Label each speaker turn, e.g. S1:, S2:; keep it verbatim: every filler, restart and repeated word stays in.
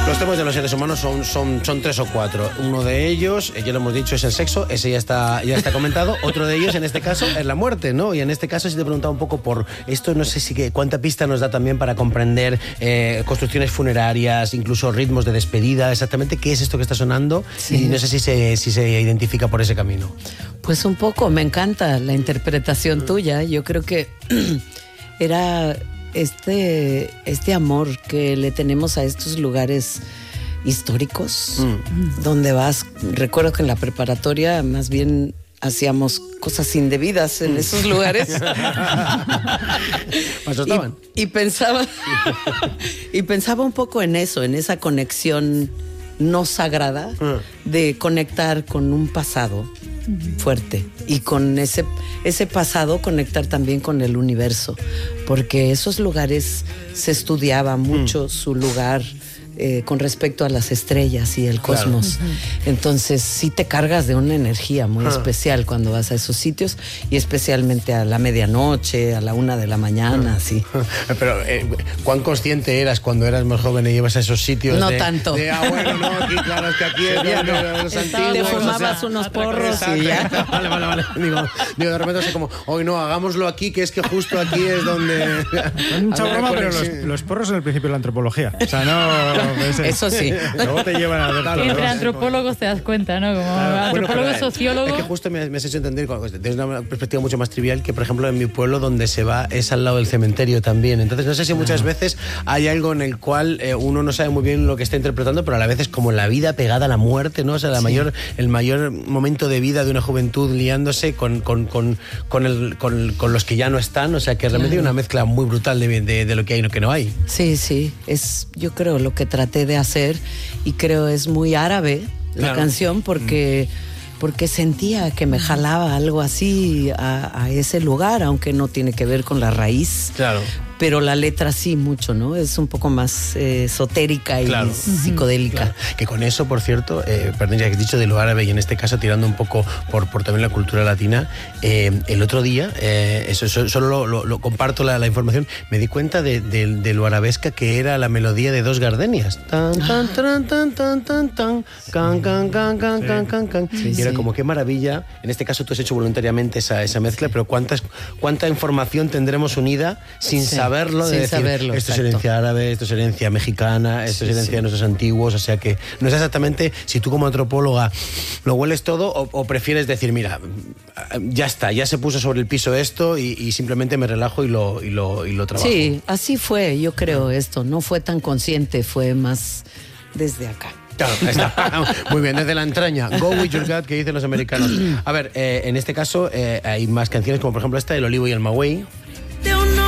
S1: Los temas de los seres humanos son, son, son tres o cuatro. Uno de ellos, ya lo hemos dicho, es el sexo, ese ya está, ya está comentado. Otro de ellos, en este caso, es la muerte, ¿no? Y en este caso, si te he preguntado un poco por esto, no sé si que, cuánta pista nos da también para comprender eh, construcciones funerarias, incluso ritmos de despedida, exactamente qué es esto que está sonando, sí. Y no sé si se, si se identifica por ese camino.
S2: Pues un poco, me encanta la interpretación tuya. Yo creo que era este, este amor que le tenemos a estos lugares históricos, mm. donde vas. Recuerdo que en la preparatoria más bien hacíamos cosas indebidas en esos lugares. y, y pensaba y pensaba un poco en eso, en esa conexión no sagrada de conectar con un pasado fuerte y con ese, ese pasado conectar también con el universo, porque esos lugares se estudiaba mucho mm. su lugar eh, con respecto a las estrellas y el cosmos. Claro. Entonces sí te cargas de una energía muy ah. especial cuando vas a esos sitios, y especialmente a la medianoche, a la una de la mañana, ah. sí.
S1: Pero eh, ¿cuán consciente eras cuando eras más joven y ibas a esos sitios?
S2: No
S1: de,
S2: tanto.
S1: De, ah, bueno, no, aquí, claro, es que aquí es de,
S2: no.
S1: de los antiguos.
S2: Te fumabas
S1: o sea,
S2: unos porros
S1: exacto,
S2: y ya.
S1: Vale, vale, vale. Digo, digo, de repente así como, hoy no, hagámoslo aquí, que es que justo aquí es donde...
S3: Mucha broma, pero los, los porros en el principio de la antropología. O sea, no... Ese.
S2: Eso sí.
S3: Luego te llevan a ver todo.
S4: Entre antropólogos te das cuenta, ¿no? Como claro. antropólogo, bueno, sociólogo.
S1: Es que justo me, me has hecho entender, desde una perspectiva mucho más trivial, que por ejemplo en mi pueblo donde se va es al lado del cementerio también. Entonces no sé si muchas veces hay algo en el cual eh, uno no sabe muy bien lo que está interpretando, pero a la vez es como la vida pegada a la muerte, ¿no? O sea, la sí. mayor, el mayor momento de vida de una juventud liándose con, con, con, con, el, con, con los que ya no están. O sea, que realmente claro. hay una mezcla muy brutal de, de, de lo que hay y lo que no hay.
S2: Sí, sí. Es, yo creo, lo que traté de hacer, y creo es muy árabe la claro. canción, porque, porque sentía que me jalaba algo así a, a ese lugar, aunque no tiene que ver con la raíz.
S1: Claro.
S2: Pero la letra sí mucho, ¿no? Es un poco más eh, esotérica y claro. psicodélica. Claro.
S1: Que con eso, por cierto, eh, perdón, ya que has dicho de lo árabe, y en este caso tirando un poco por, por también la cultura latina, eh, el otro día, eh, eso, eso solo lo, lo, lo comparto la, la información, me di cuenta de, de, de lo arabesca que era la melodía de Dos Gardenias. Tan, tan, tan, tan, tan, tan, tan, can, can, can, can, can, can, can. Sí, y era sí. como qué maravilla. En este caso tú has hecho voluntariamente esa, esa mezcla, sí. pero cuántas, cuánta información tendremos unida sin sí. saber Saberlo, de
S2: Sin
S1: decir,
S2: saberlo,
S1: esto
S2: exacto.
S1: es herencia árabe, esto es herencia mexicana, esto sí, es herencia sí. de nuestros antiguos, o sea que no es exactamente si tú como antropóloga lo hueles todo o, o prefieres decir, mira, ya está, ya se puso sobre el piso esto y, y simplemente me relajo y lo, y, lo, y lo trabajo.
S2: Sí, así fue, yo creo esto, no fue tan consciente, fue más desde acá.
S1: Claro, está. Muy bien, desde la entraña. Go with your gut, que dicen los americanos. A ver, eh, en este caso eh, hay más canciones como por ejemplo esta, El Olivo y el Maguey.